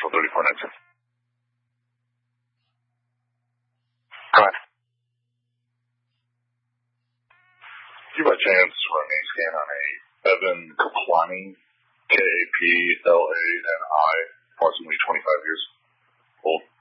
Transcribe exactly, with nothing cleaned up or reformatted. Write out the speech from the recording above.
Marshall thirty-four nineteen. Go ahead. Do you by chance run a scan on a Evan Kaplani, K A P L A N I, approximately twenty-five years old?